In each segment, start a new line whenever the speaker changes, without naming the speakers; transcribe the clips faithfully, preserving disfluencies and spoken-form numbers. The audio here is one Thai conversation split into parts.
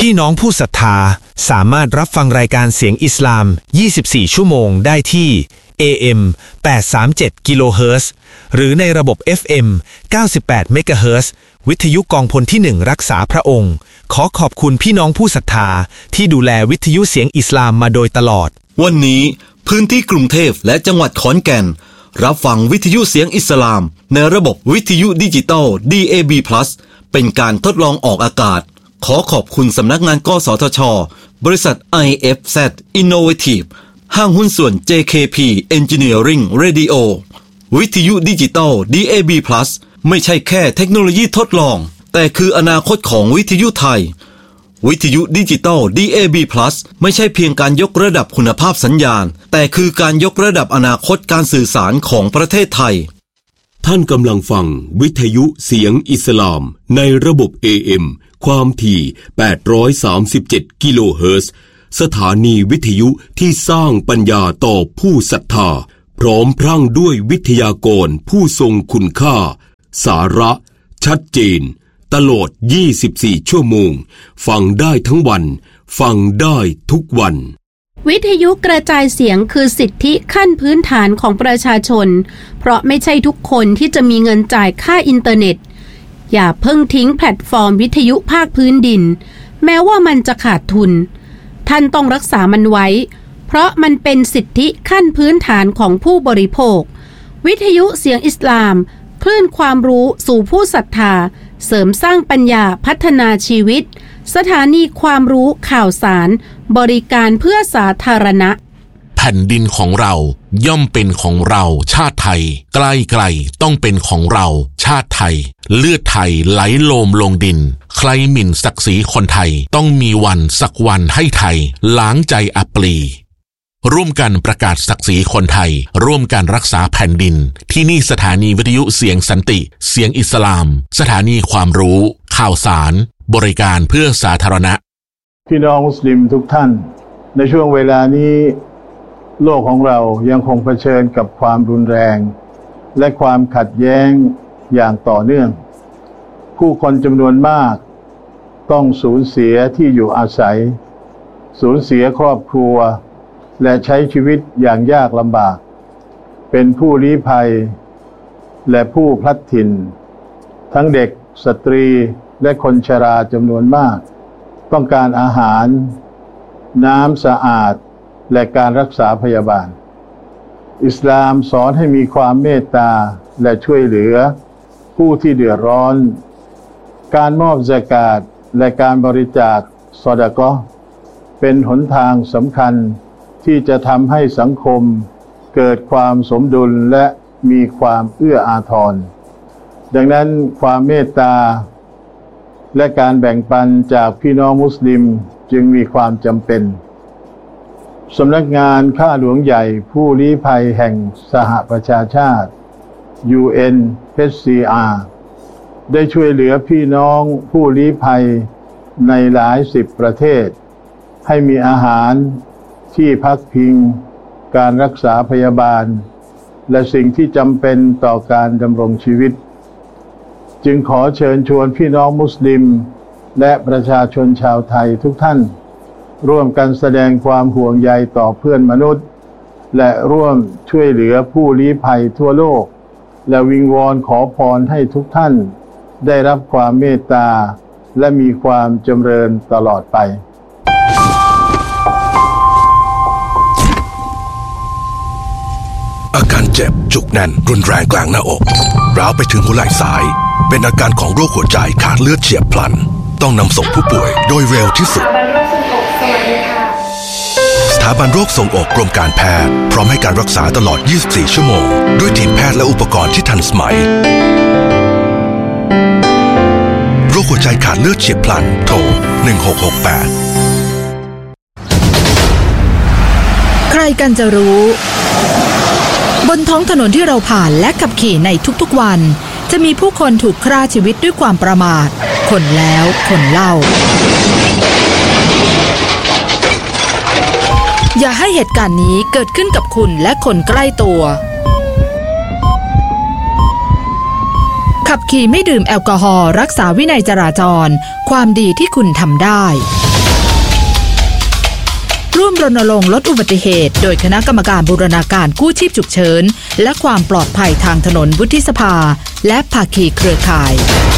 พี่น้องผู้ศรัทธาสามารถรับฟังรายการเสียงอิสลามยี่สิบสี่ชั่วโมงได้ที่ เอ เอ็ม แปดร้อยสามสิบเจ็ด กิโลเฮิรตซ์หรือในระบบ เอฟ เอ็ม เก้าสิบแปด เมกะเฮิรตซ์วิทยุกองพลที่หนึ่งรักษาพระองค์ขอขอบคุณพี่น้องผู้ศรัทธาที่ดูแลวิทยุเสียงอิสลามมาโดยตลอด
วันนี้พื้นที่กรุงเทพและจังหวัดขอนแก่นรับฟังวิทยุเสียงอิสลามในระบบวิทยุดิจิตอล ดี เอ บี พลัส เป็นการทดลองออกอากาศขอขอบคุณสำนักงานกสทช.บริษัท ไอ เอฟ แซด Innovative ห้างหุ้นส่วน เจ เค พี Engineering Radio วิทยุดิจิตอล ดี เอ บี พลัส ไม่ใช่แค่เทคโนโลยีทดลองแต่คืออนาคตของวิทยุไทยวิทยุดิจิตอล ดี เอ บี พลัส ไม่ใช่เพียงการยกระดับคุณภาพสัญญาณแต่คือการยกระดับอนาคตการสื่อสารของประเทศไทย
ท่านกำลังฟังวิทยุเสียงอิสลามในระบบ เอ เอ็ม ความถี่แปดร้อยสามสิบเจ็ดกิโลเฮิรตซ์สถานีวิทยุที่สร้างปัญญาต่อผู้ศรัทธาพร้อมพรั่งด้วยวิทยากรผู้ทรงคุณค่าสาระชัดเจนตลอดยี่สิบสี่ชั่วโมงฟังได้ทั้งวันฟังได้ทุกวัน
วิทยุกระจายเสียงคือสิทธิขั้นพื้นฐานของประชาชนเพราะไม่ใช่ทุกคนที่จะมีเงินจ่ายค่าอินเทอร์เน็ตอย่าเพิ่งทิ้งแพลตฟอร์มวิทยุภาคพื้นดินแม้ว่ามันจะขาดทุนท่านต้องรักษามันไว้เพราะมันเป็นสิทธิขั้นพื้นฐานของผู้บริโภควิทยุเสียงอิสลามคลื่นความรู้สู่ผู้ศรัทธาเสริมสร้างปัญญาพัฒนาชีวิตสถานีความรู้ข่าวสารบริการเพื่อสาธารณะ
แผ่นดินของเราย่อมเป็นของเราชาติไทยใกล้ๆต้องเป็นของเราชาติไทยเลือดไทยไหลโลมลงดินใครหมิ่นศักดิ์ศรีคนไทยต้องมีวันสักวันให้ไทยล้างใจอับปลีร่วมกันประกาศศักดิ์ศรีคนไทยร่วมกันรักษาแผ่นดินที่นี่สถานีวิทยุเสียงสันติเสียงอิสลามสถานีความรู้ข่าวสารบริการเพื่อสาธารณะ
พี่น้องมุสลิมทุกท่านในช่วงเวลานี้โลกของเรายังคงเผชิญกับความรุนแรงและความขัดแย้งอย่างต่อเนื่องผู้คนจำนวนมากต้องสูญเสียที่อยู่อาศัยสูญเสียครอบครัวและใช้ชีวิตอย่างยากลำบากเป็นผู้ลี้ภัยและผู้พลัดถิ่นทั้งเด็กสตรีและคนชราจำนวนมากต้องการอาหารน้ำสะอาดและการรักษาพยาบาลอิสลามสอนให้มีความเมตตาและช่วยเหลือผู้ที่เดือดร้อนการมอบซะกาตและการบริจาคซอดะกอฮ์เป็นหนทางสำคัญที่จะทำให้สังคมเกิดความสมดุลและมีความเอื้ออาทรดังนั้นความเมตตาและการแบ่งปันจากพี่น้องมุสลิมจึงมีความจำเป็นสำนักงานข้าหลวงใหญ่ผู้ลี้ภัยแห่งสหประชาชาติ ยู เอ็น เอช ซี อาร์ ได้ช่วยเหลือพี่น้องผู้ลี้ภัยในหลายสิบประเทศให้มีอาหารที่พักพิงการรักษาพยาบาลและสิ่งที่จำเป็นต่อการดำรงชีวิตจึงขอเชิญชวนพี่น้องมุสลิมและประชาชนชาวไทยทุกท่านร่วมกันแสดงความห่วงใยต่อเพื่อนมนุษย์และร่วมช่วยเหลือผู้ลี้ภัยทั่วโลกและวิงวอนขอพรให้ทุกท่านได้รับความเมตตาและมีความจำเริญตลอดไป
อาการเจ็บจุกแน่นรุนแรงกลางหน้าอกร้าวไปถึงหัวไหล่ซ้ายเป็นอาการของโรคหัวใจขาดเลือดเฉียบพลันต้องนำส่งผู้ป่วยโดยเร็วที่สุดสถาบันโรคทรวงอกกรมการแพทย์พร้อมให้การรักษาตลอดยี่สิบสี่ชั่วโมงด้วยทีมแพทย์และอุปกรณ์ที่ทันสมัยโรคหัวใจขาดเลือดเฉียบพลันโทรหนึ่งหกหกแปด
ใครกันจะรู้บนท้องถนนที่เราผ่านและขับขี่ในทุกๆวันจะมีผู้คนถูกฆ่าชีวิตด้วยความประมาทคนแล้วคนเล่าอย่าให้เหตุการณ์นี้เกิดขึ้นกับคุณและคนใกล้ตัวขับขี่ไม่ดื่มแอลกอฮอล์รักษาวินัยจราจรความดีที่คุณทำได้ร่วมรณรงค์ลดอุบัติเหตุโดยคณะกรรมการบูรณาการกู้ชีพฉุกเฉินและความปลอดภัยทางถนนวุฒิสภาและภาคีเครือข่าย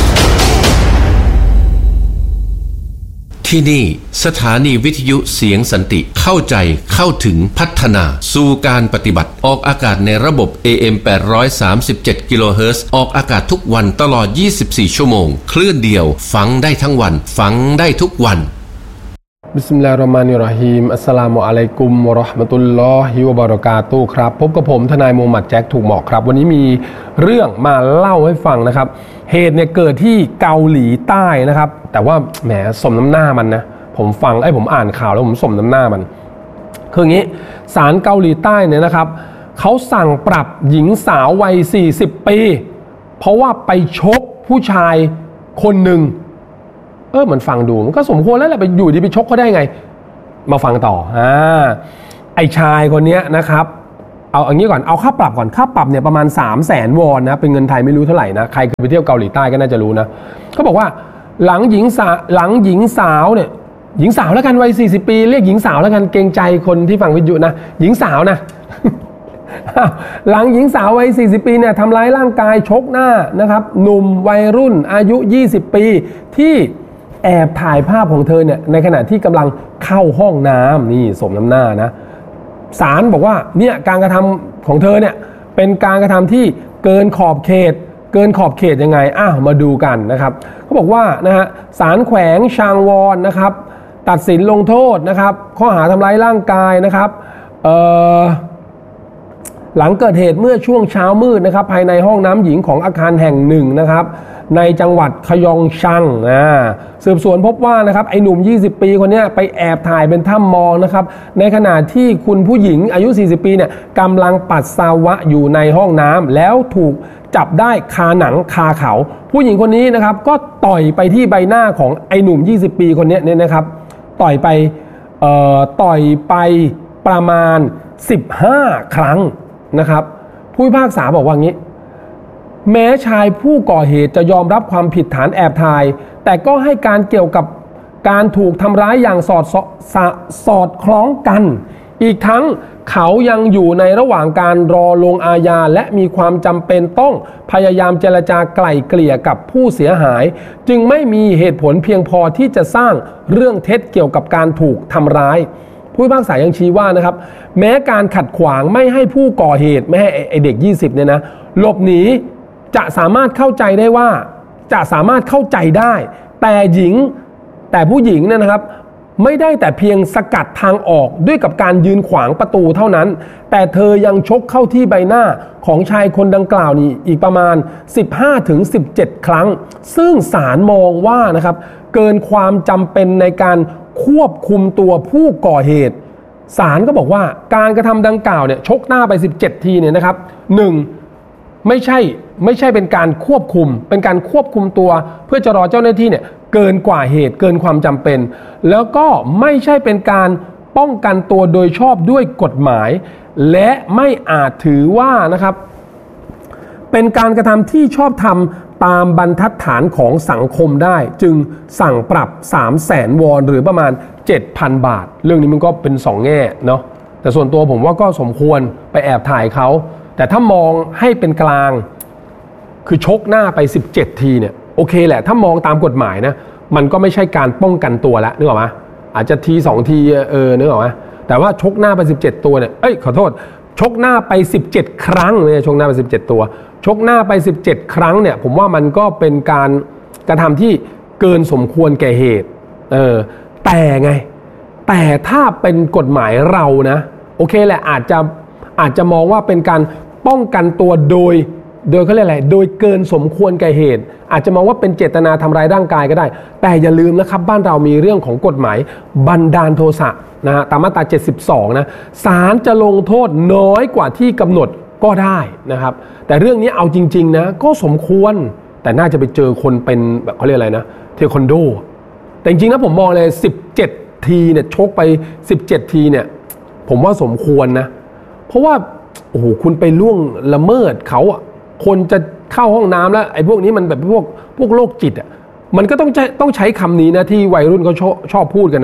ที่นี่สถานีวิทยุเสียงสันติเข้าใจเข้าถึงพัฒนาสู่การปฏิบัติออกอากาศในระบบ เอ เอ็ม แปดร้อยสามสิบเจ็ด กิโลเฮิรตซ์ออกอากาศทุกวันตลอดยี่สิบสี่ชั่วโมงคลื่นเดียวฟังได้ทั้งวันฟังได้ทุกวัน
บิสมิลลาฮิรเราะห์มานิรเราะฮีมอัสสลามุอะลัยกุมวะเราะห์มะตุลลอฮิวะบะเราะกาตุฮ์ครับพบกับผมทนายมูฮัมหมัดแจ็คถูกเหมาะครับวันนี้มีเรื่องมาเล่าให้ฟังนะครับเหตุเนี่ยเกิดที่เกาหลีใต้นะครับแต่ว่าแหมสมน้ำหน้ามันนะผมฟังไอ้ผมอ่านข่าวแล้วผมสมน้ำหน้ามันคืออย่างนี้ศาลเกาหลีใต้เนี่ยนะครับเขาสั่งปรับหญิงสาววัยสี่สิบปีเพราะว่าไปชกผู้ชายคนหนึ่งเออมันฟังดูมันก็สมควรแล้วแหละไปอยู่ดีไปชกเขาได้ไงมาฟังต่ออ่าไอชายคนนี้นะครับเอาอย่างนี้ก่อนเอาค่าปรับก่อนค่าปรับเนี่ยประมาณ สามแสน วอนนะเป็นเงินไทยไม่รู้เท่าไหร่นะใครเคยไปเที่ยวเกาหลีใต้ก็น่าจะรู้นะเขาบอกว่าหลังหญิงสาวหลังหญิงสาวเนี่ยหญิงสาวแล้วกันวัยสี่สิบปีเรียกหญิงสาวแล้วกันเกรงใจคนที่ฟังวิทยุนะหญิงสาวนะ หลังหญิงสาววัยสี่สิบปีเนี่ยทำร้ายร่างกายชกหน้านะครับหนุ่มวัยรุ่นอายุยี่สิบปีที่แอบถ่ายภาพของเธอเนี่ยในขณะที่กำลังเข้าห้องน้ำนี่สมน้ำหน้านะศาลบอกว่าเนี่ยการกระทำของเธอเนี่ยเป็นการกระทำที่เกินขอบเขตเกินขอบเขตยังไงอ้าวมาดูกันนะครับเขาบอกว่านะฮะศาลแขวงชางวอนนะครับตัดสินลงโทษนะครับข้อหาทำร้ายร่างกายนะครับเอ่อหลังเกิดเหตุเมื่อช่วงเช้ามืดนะครับภายในห้องน้ำหญิงของอาคารแห่งหนึ่งนะครับในจังหวัดคยองชังนะสืบสวนพบว่านะครับไอ้หนุ่มยี่สิบปีคนนี้ไปแอบถ่ายเป็นถ้ำมองนะครับในขณะที่คุณผู้หญิงอายุสี่สิบปีเนี่ยกำลังปัสสาวะอยู่ในห้องน้ำแล้วถูกจับได้คาหนังคาเขาผู้หญิงคนนี้นะครับก็ต่อยไปที่ใบหน้าของไอ้หนุ่มยี่สิบปีคนนี้เนี่ยนะครับต่อยไปเอ่อต่อยไปประมาณสิบห้าครั้งนะครับผู้พิพากษาบอกว่างี้แม้ชายผู้ก่อเหตุจะยอมรับความผิดฐานแอบถ่ายแต่ก็ให้การเกี่ยวกับการถูกทำร้ายอย่างสอดสอดสอดคล้องกันอีกทั้งเขายังอยู่ในระหว่างการรอลงอาญาและมีความจำเป็นต้องพยายามเจรจาไกล่เกลี่ยกับผู้เสียหายจึงไม่มีเหตุผลเพียงพอที่จะสร้างเรื่องเท็จเกี่ยวกับการถูกทำร้ายผู้พิพากษายังชี้ว่านะครับแม้การขัดขวางไม่ให้ผู้ก่อเหตุไม่ให้ไอเด็กยี่สิบเนี่ยนะหลบหนีจะสามารถเข้าใจได้ว่าจะสามารถเข้าใจได้แต่หญิงแต่ผู้หญิงเนี่ยนะครับไม่ได้แต่เพียงสกัดทางออกด้วยกับการยืนขวางประตูเท่านั้นแต่เธอยังชกเข้าที่ใบหน้าของชายคนดังกล่าวนี้อีกประมาณ สิบห้าถึงสิบเจ็ด ครั้งซึ่งศาลมองว่านะครับเกินความจำเป็นในการควบคุมตัวผู้ก่อเหตุศาลก็บอกว่าการกระทำดังกล่าวเนี่ยชกหน้าไปสิบเจ็ดทีเนี่ยนะครับหนึ่งไม่ใช่ไม่ใช่เป็นการควบคุมเป็นการควบคุมตัวเพื่อจะรอเจ้าหน้าที่เนี่ยเกินกว่าเหตุเกินความจำเป็นแล้วก็ไม่ใช่เป็นการป้องกันตัวโดยชอบด้วยกฎหมายและไม่อาจถือว่านะครับเป็นการกระทำที่ชอบธรรมตามบรรทัดฐานของสังคมได้จึงสั่งปรับ สามแสน วอนหรือประมาณ เจ็ดพัน บาทเรื่องนี้มันก็เป็นสองแง่เนาะแต่ส่วนตัวผมว่าก็สมควรไปแอบถ่ายเขาแต่ถ้ามองให้เป็นกลางคือชกหน้าไปสิบเจ็ดทีเนี่ยโอเคแหละถ้ามองตามกฎหมายนะมันก็ไม่ใช่การป้องกันตัวแล้วนึกออกไหมอาจจะทีสองทีเออนึกออกไหมแต่ว่าชกหน้าไปสิบเจ็ดตัวเนี่ยเอ้ยขอโทษชกหน้าไปสิบเจ็ดครั้งเลยชกหน้าไปสิบเจ็ดตัวชกหน้าไปสิบเจ็ดครั้งเนี่ยผมว่ามันก็เป็นการกระทำที่เกินสมควรแก่เหตุเออแต่ไงแต่ถ้าเป็นกฎหมายเรานะโอเคแหละอาจจะอาจจะมองว่าเป็นการป้องกันตัวโดยโดยเขาเรียกอะไรโดยเกินสมควรแก่เหตุอาจจะมองว่าเป็นเจตนาทำร้ายร่างกายก็ได้แต่อย่าลืมนะครับบ้านเรามีเรื่องของกฎหมายบันดาลโทสะนะฮะตามมาตราเจ็ดสิบสองนะศาลจะลงโทษน้อยกว่าที่กำหนดก็ได้นะครับแต่เรื่องนี้เอาจริงๆนะก็สมควรแต่น่าจะไปเจอคนเป็นแบบเขาเรียกอะไรนะเทควันโดแต่จริงๆนะผมมองเลยสิบเจ็ดทีเนี่ยชกไปสิบเจ็ดทีเนี่ยผมว่าสมควรนะเพราะว่าโอ้โหคุณไปล่วงละเมิดเขาอ่ะคนจะเข้าห้องน้ำแล้วไอ้พวกนี้มันแบบพวกพวกโรคจิตอ่ะมันก็ต้องใช้ต้องใช้คำนี้นะที่วัยรุ่นเขาชอบชอบพูดกันนะ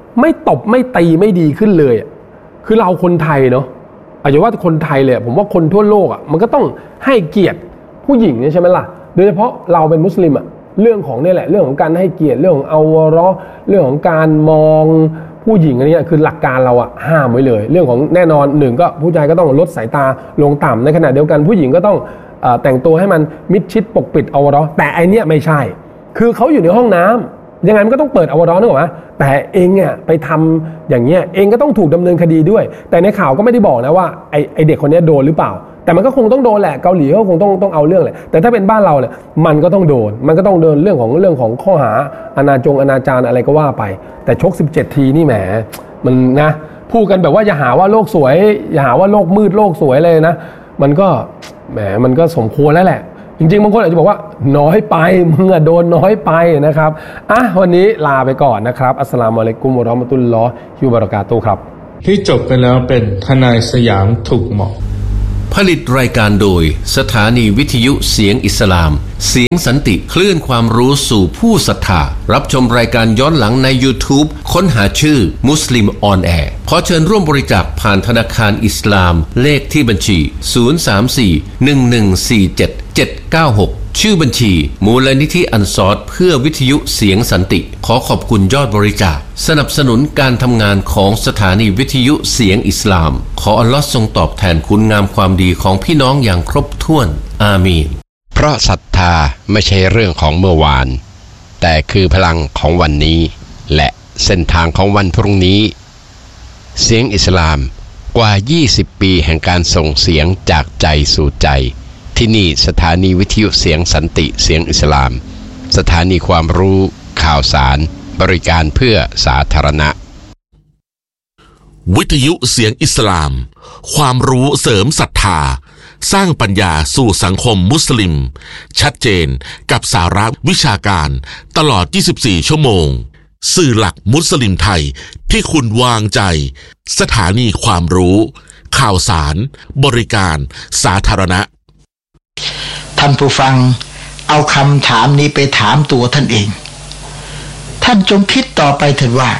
ไม่ตบไม่ตีไม่ดีขึ้นเลยคือเราคนไทยเนาะอาจจะว่าคนไทยเลยผมว่าคนทั่วโลกอ่ะมันก็ต้องให้เกียรติผู้หญิงเนี่ยใช่ไหมล่ะโดยเฉพาะเราเป็นมุสลิมอ่ะเรื่องของนี่แหละเรื่องของการให้เกียรติเรื่องของเอาวะเราะห์เรื่องของการมองผู้หญิงอันนี้คือหลักการเราอ่ะห้ามไว้เลยเรื่องของแน่นอนหนึ่งก็ผู้ชายก็ต้องลดสายตาลงต่ำในขณะเดียวกันผู้หญิงก็ต้องเอ่อแต่งตัวให้มันมิดชิดปกปิดเอาวะเราะห์แต่ไอเนี้ยไม่ใช่คือเขาอยู่ในห้องน้ำยังไงมันก็ต้องเปิดเอาวะเราะห์นึกออกไหมแต่เองเนี่ยไปทำอย่างเงี้ยเองก็ต้องถูกดำเนินคดีด้วยแต่ในข่าวก็ไม่ได้บอกนะว่าไอไอเด็กคนนี้โดนหรือเปล่าแต่มันก็คงต้องโดนแหละเกาหลีก็คงต้องต้องเอาเรื่องแหละแต่ถ้าเป็นบ้านเราเนี่ยมันก็ต้องโดนมันก็ต้องเดินเรื่องของเรื่องของข้อหาอนาจงอนาจารอะไรก็ว่าไปแต่ชกสิบเจ็ดทีนี่แหมมันนะพูดกันแบบว่าอย่าหาว่าโลกสวยอย่าหาว่าโลกมืดโลกสวยเลยนะมันก็แหมมันก็สมควรแล้วแหละจริงๆบางคนอาจจะบอกว่าน้อยไปมึงอะโดนน้อยไปนะครับอ่ะวันนี้ลาไปก่อนนะครับอัสสลามุอะลัยกุมวะเราะห์มะตุลลอฮิวะบะเราะกาตุฮ์ครับ
ที่จบไปแล้วเป็นทนายสยามถูกเหมาะ
ผลิตรายการโดยสถานีวิทยุเสียงอิสลามเสียงสันติคลื่นความรู้สู่ผู้ศรัทธารับชมรายการย้อนหลังใน YouTube ค้นหาชื่อมุสลิมออนแอร์ขอเชิญร่วมบริจาคผ่านธนาคารอิสลามเลขที่บัญชีศูนย์ สาม สี่ หนึ่ง หนึ่ง สี่ เจ็ด เจ็ด เก้า หกชื่อบัญชีมูลนิธิอันซอรเพื่อวิทยุเสียงสันติขอขอบคุณยอดบริจาคสนับสนุนการทำงานของสถานีวิทยุเสียงอิสลามขออัลลอฮ์ทรงตอบแทนคุณงามความดีของพี่น้องอย่างครบถ้วนอามีน
เพราะศรัทธาไม่ใช่เรื่องของเมื่อวานแต่คือพลังของวันนี้และเส้นทางของวันพรุ่งนี้เสียงอิสลามกว่ายี่สิบปีแห่งการส่งเสียงจากใจสู่ใจที่นี่สถานีวิทยุเสียงสันติเสียงอิสลามสถานีความรู้ข่าวสารบริการเพื่อสาธารณะ
วิทยุเสียงอิสลามความรู้เสริมศรัทธาสร้างปัญญาสู่สังคมมุสลิมชัดเจนกับสาระวิชาการตลอดยี่สิบสี่ชั่วโมงสื่อหลักมุสลิมไทยที่คุณวางใจสถานีความรู้ข่าวสารบริการสาธารณะ
ท่านผู้ฟังเอาคำถามนี้ไปถามตัวท่านเองท่านจงคิดต่อไปเถิดว่า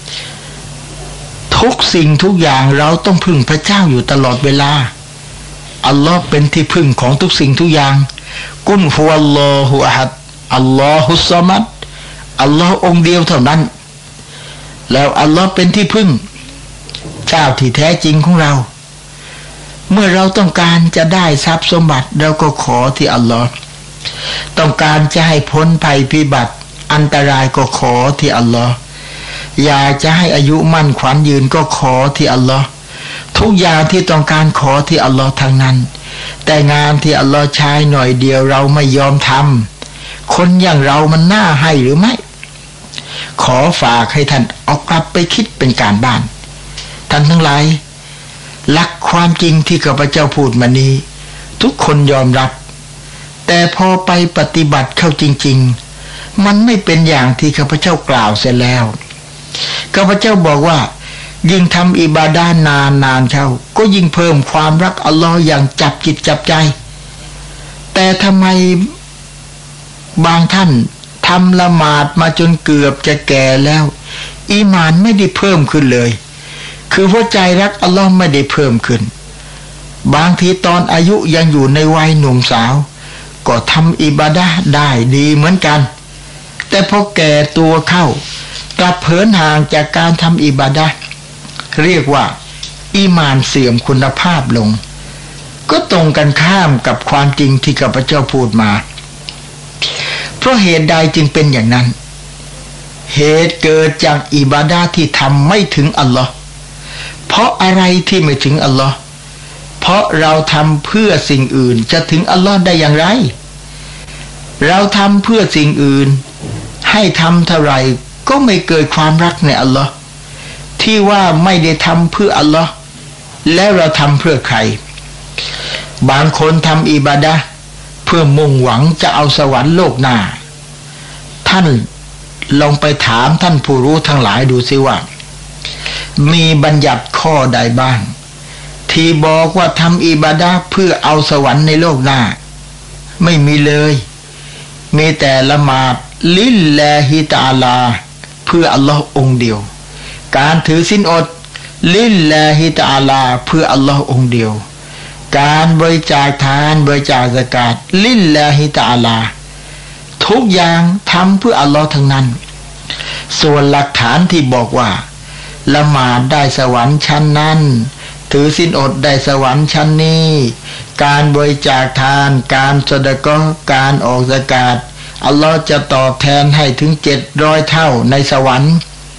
ทุกสิ่งทุกอย่างเราต้องพึ่งพระเจ้าอยู่ตลอดเวลาอัลลอฮ์เป็นที่พึ่งของทุกสิ่งทุกอย่างกุลฮุวัลลอฮุอะฮัดอัลลอฮุสซอมัดอัลลอฮ์องค์เดียวเท่านั้นแล้วอัลลอฮ์เป็นที่พึ่งเจ้าที่แท้จริงของเราเมื่อเราต้องการจะได้ทรัพย์สมบัติเราก็ขอที่อัลลอฮ์ต้องการจะให้พ้นภัยพิบัติอันตรายก็ขอที่อัลลอฮ์อยากจะให้อายุมั่นขวัญยืนก็ขอที่อัลลอฮ์ทุกอย่างที่ต้องการขอที่อัลลอฮ์ทั้งนั้นแต่งานที่อัลลอฮ์ใช้หน่อยเดียวเราไม่ยอมทำคนอย่างเรามันน่าให้หรือไม่ขอฝากให้ท่านเอากลับไปคิดเป็นการบ้านท่านทั้งหลายหลักความจริงที่ข้าพเจ้าพูดมานี้ทุกคนยอมรับแต่พอไปปฏิบัติเข้าจริงๆมันไม่เป็นอย่างที่ข้าพเจ้ากล่าวเสร็จแล้วข้าพเจ้าบอกว่ายิ่งทำอิบาดะห์นานๆเข้าก็ยิ่งเพิ่มความรักอัลลอฮ์อย่างจับจิตจับใจแต่ทำไมบางท่านทำละหมาดมาจนเกือบจะแก่แล้วอีหม่านไม่ได้เพิ่มขึ้นเลยคือหัวใจรักอัลลอฮ์ไม่ได้เพิ่มขึ้นบางทีตอนอายุยังอยู่ในวัยหนุ่มสาวก็ทำอิบาดะห์ได้ดีเหมือนกันแต่พอแก่ตัวเข้ากลับเผินห่างจากการทำอิบาดะห์เรียกว่าอีหม่านเสื่อมคุณภาพลงก็ตรงกันข้ามกับความจริงที่ข้าพเจ้าพูดมาเพราะเหตุใดจึงเป็นอย่างนั้นเหตุเกิดจากอิบาดะห์ที่ทำไม่ถึงอัลลอฮ์เพราะอะไรที่ไม่ถึงอัลลอฮ์เพราะเราทำเพื่อสิ่งอื่นจะถึงอัลลอฮ์ได้อย่างไรเราทำเพื่อสิ่งอื่นให้ทำเท่าไหร่ก็ไม่เกิดความรักในอัลลอฮ์ที่ว่าไม่ได้ทำเพื่ออัลลอฮ์แล้วเราทำเพื่อใครบางคนทำอิบาดะห์เพื่อมุ่งหวังจะเอาสวรรค์โลกหน้าท่านลองไปถามท่านผู้รู้ทั้งหลายดูสิว่ามีบัญญัติข้อใดบ้างที่บอกว่าทำอิบาดะห์เพื่อเอาสวรรค์ในโลกหน้าไม่มีเลยมีแต่ละหมาดลิลลาฮิตะอาลาเพื่ออัลลอฮ์องค์เดียวการถือศีลอดลิลลาฮิตะอาลาเพื่ออัลลอฮ์องเดียวการบริจาคทานบริจาคซะกาตลิลลาฮิตะอาลาทุกอย่างทำเพื่ออัลลอฮ์ทั้งนั้นส่วนหลักฐานที่บอกว่าละหมาดได้สวรรค์ชั้นนั้นถือศีลอดได้สวรรค์ชั้นนี้การบริจาคทานการซะดะกอฮ์การออกซะกาตอัลลอฮ์จะตอบแทนให้ถึงเจ็ดร้อยเท่าในสวรรค์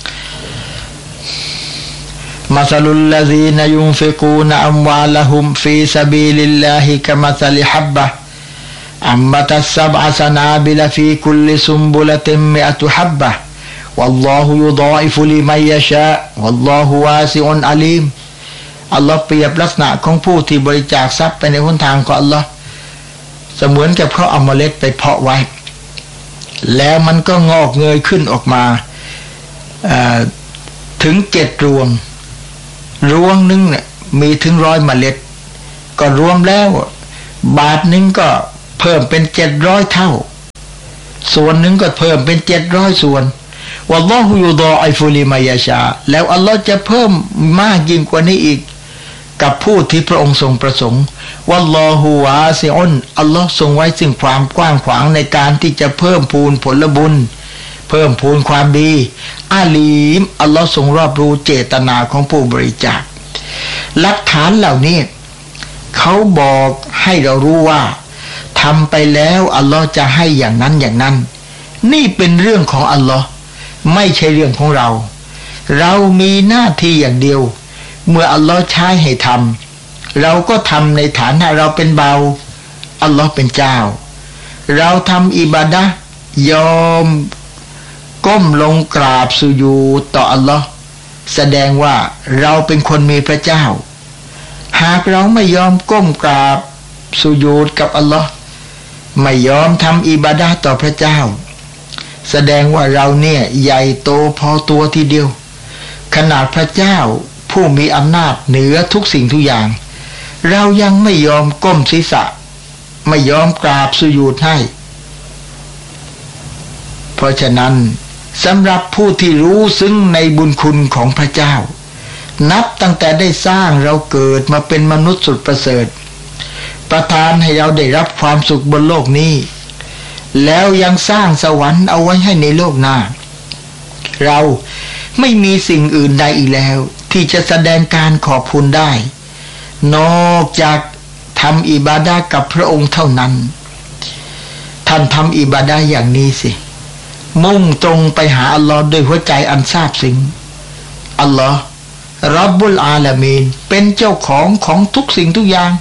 มัสลุลลซีนยุนฟิกูนอัมวาลฮุมฟีซะบีลิลลาฮิกะมัสลิฮับบะอัมบะตัสซับอะซะนาบิลฟีคุลลิซุมบุละติมมิอะตุฮับบะวัลลอฮุยุฎออิฟุลิมัยยะชาวัลลอฮุวาซิอุนอะลีมอัลลอฮ์เปรียบลักษณะของผู้ที่บริจาคทรัพย์ไปในหนทางของอัลลอฮ์เสมือนกับเขาเอาเมล็ดไปเพาะไว้แล้วมันก็งอกเงยขึ้นออกมาถึงเจ็ดรวงรวงนึงเนี่ยมีถึงร้อยเมล็ดก็รวมแล้วบาทนึงก็เพิ่มเป็นเจ็ดร้อยเท่าส่วนนึงก็เพิ่มเป็นเจ็ดร้อยส่วนวัลลอฮุยุฎออิฟุลิมัยยะชาแล้วอัลลอฮ์จะเพิ่มมากยิ่งกว่านี้อีกกับผู้ที่พระองค์ทรงประสงค์วัลลอฮุวาซิอุนอัลลอฮ์ทรงไว้ซึ่งความกว้างขวางในการที่จะเพิ่มพูนผลบุญเพิ่มพูนความดีอาลีมอัลลอฮ์ทรงรอบรู้เจตนาของผู้บริจาคหลักฐานเหล่านี้เขาบอกให้เรารู้ว่าทำไปแล้วอัลลอฮ์จะให้อย่างนั้นอย่างนั้นนี่เป็นเรื่องของอัลลอฮ์ไม่ใช่เรื่องของเราเรามีหน้าที่อย่างเดียวเมื่ออัลลอฮ์ใช้ให้ทำเราก็ทำในฐานะเราเป็นเบาอัลลอฮ์เป็นเจ้าเราทำอิบาดะห์ยอมก้มลงกราบสุญูดต่ออัลลอฮ์แสดงว่าเราเป็นคนมีพระเจ้าหากเราไม่ยอมก้มกราบสุญูดกับอัลลอฮ์ไม่ยอมทำอิบาดะห์ต่อพระเจ้าแสดงว่าเราเนี่ยใหญ่โตพอตัวทีเดียวขนาดพระเจ้าผู้มีอำนาจเหนือทุกสิ่งทุกอย่างเรายังไม่ยอมก้มศีรษะไม่ยอมกราบสุญูดให้เพราะฉะนั้นสำหรับผู้ที่รู้ซึ้งในบุญคุณของพระเจ้านับตั้งแต่ได้สร้างเราเกิดมาเป็นมนุษย์สุดประเสริฐประทานให้เราได้รับความสุขบนโลกนี้แล้วยังสร้างสวรรค์เอาไว้ให้ในโลกหน้าเราไม่มีสิ่งอื่นใดอีกแล้วที่จะแสดงการขอบคุณได้นอกจากทำอิบาดะห์กับพระองค์เท่านั้นท่านทำอิบาดะห์อย่างนี้สิมุ่งตรงไปหาอัลลอฮ์ด้วยหัวใจอันซาบซึ้งอัลลอฮ์ร็อบบุลอาลามีนเป็นเจ้าของของทุกสิ่งทุกอย่าง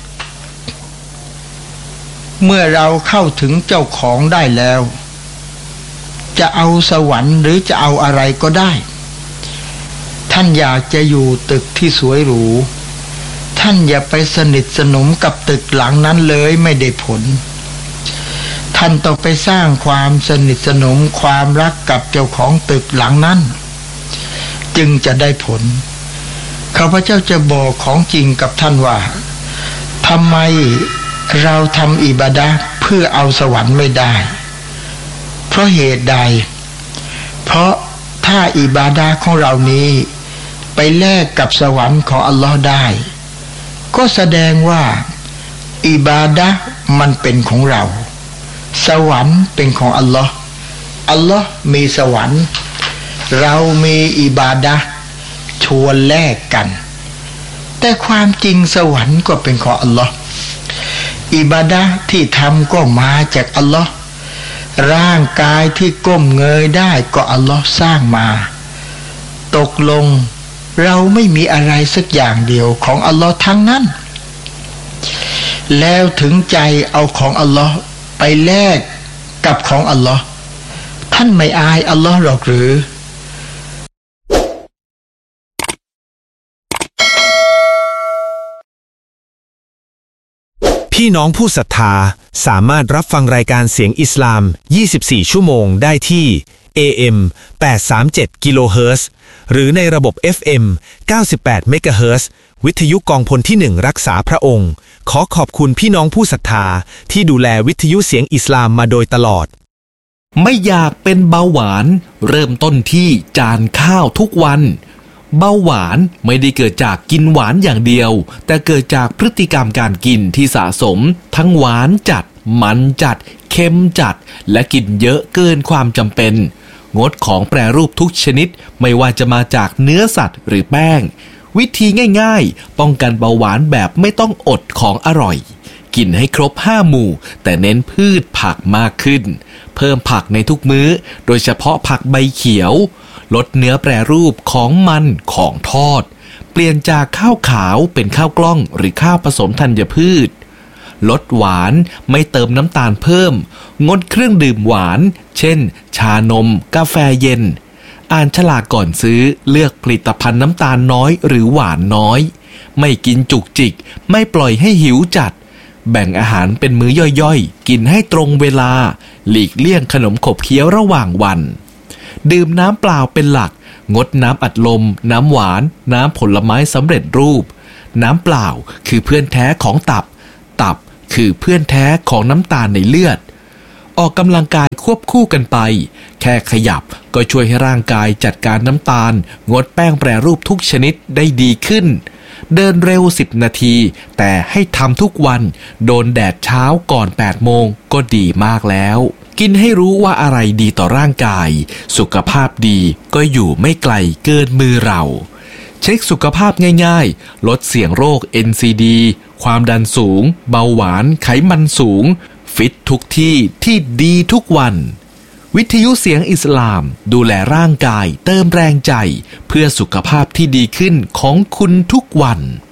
เมื่อเราเข้าถึงเจ้าของได้แล้วจะเอาสวรรค์หรือจะเอาอะไรก็ได้ท่านอยากจะอยู่ตึกที่สวยหรูท่านอย่าไปสนิทสนมกับตึกหลังนั้นเลยไม่ได้ผลท่านต้องไปสร้างความสนิทสนมความรักกับเจ้าของตึกหลังนั้นจึงจะได้ผลข้าพเจ้าจะบอกของจริงกับท่านว่าทำไมเราทำอิบาดะห์เพื่อเอาสวรรค์ไม่ได้เพราะเหตุใดเพราะถ้าอิบาดะห์ของเรานี้ไปแลกกับสวรรค์ของอัลลอฮ์ได้ก็แสดงว่าอิบาดะห์มันเป็นของเราสวรรค์เป็นของอัลลอฮ์อัลลอฮ์มีสวรรค์เรามีอิบาดะห์ชวนแลกกันแต่ความจริงสวรรค์ก็เป็นของอัลลอฮ์อิบาดะห์ที่ทำก็มาจากอัลลอฮ์ร่างกายที่ก้มเงยได้ก็อัลลอฮ์สร้างมาตกลงเราไม่มีอะไรสักอย่างเดียวของอัลลอฮ์ทั้งนั้นแล้วถึงใจเอาของอัลลอฮ์ไปแลกกับของอัลลอฮ์ท่านไม่อายอัลลอฮ์หรอกหรือ
พี่น้องผู้ศรัทธาสามารถรับฟังรายการเสียงอิสลามยี่สิบสี่ชั่วโมงได้ที่ เอ เอ็ม แปดสามเจ็ด กิโลเฮิรตซ์หรือในระบบ เอฟ เอ็ม เก้าสิบแปด เมกะเฮิรตซ์วิทยุกองพลที่หนึ่งรักษาพระองค์ขอขอบคุณพี่น้องผู้ศรัทธาที่ดูแลวิทยุเสียงอิสลามมาโดยตลอด
ไม่อยากเป็นเบาหวานเริ่มต้นที่จานข้าวทุกวันเบาหวานไม่ได้เกิดจากกินหวานอย่างเดียวแต่เกิดจากพฤติกรรมการกินที่สะสมทั้งหวานจัดมันจัดเค็มจัดและกินเยอะเกินความจำเป็นงดของแปรรูปทุกชนิดไม่ว่าจะมาจากเนื้อสัตว์หรือแป้งวิธีง่ายๆป้องกันเบาหวานแบบไม่ต้องอดของอร่อยกินให้ครบห้าหมู่แต่เน้นพืชผักมากขึ้นเพิ่มผักในทุกมื้อโดยเฉพาะผักใบเขียวลดเนื้อแปรรูปของมันของทอดเปลี่ยนจากข้าวขาวเป็นข้าวกล้องหรือข้าวผสมธัญพืชลดหวานไม่เติมน้ำตาลเพิ่มงดเครื่องดื่มหวานเช่นชานมกาแฟเย็นอ่านฉลากก่อนซื้อเลือกผลิตภัณฑ์น้ำตาลน้อยหรือหวานน้อยไม่กินจุกจิกไม่ปล่อยให้หิวจัดแบ่งอาหารเป็นมื้อย่อยๆกินให้ตรงเวลาหลีกเลี่ยงขนมขบเคี้ยวระหว่างวันดื่มน้ำเปล่าเป็นหลักงดน้ำอัดลมน้ำหวานน้ำผลไม้สำเร็จรูปน้ำเปล่าคือเพื่อนแท้ของตับตับคือเพื่อนแท้ของน้ำตาลในเลือดออกกำลังกายควบคู่กันไปแค่ขยับก็ช่วยให้ร่างกายจัดการน้ำตาลงดแป้งแปรรูปทุกชนิดได้ดีขึ้นเดินเร็วสิบนาทีแต่ให้ทำทุกวันโดนแดดเช้าก่อนแปดโมงก็ดีมากแล้วกินให้รู้ว่าอะไรดีต่อร่างกายสุขภาพดีก็อยู่ไม่ไกลเกินมือเราเช็คสุขภาพง่ายๆลดเสี่ยงโรค เอ็น ซี ดี ความดันสูงเบาหวานไขมันสูงฟิตทุกที่ที่ดีทุกวันวิทยุเสียงอิสลามดูแลร่างกายเติมแรงใจเพื่อสุขภาพที่ดีขึ้นของคุณทุกวัน